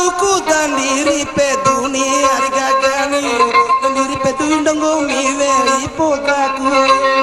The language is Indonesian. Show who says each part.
Speaker 1: ku dandiri peduni argagani dandiri pedu indongo mi veri potaku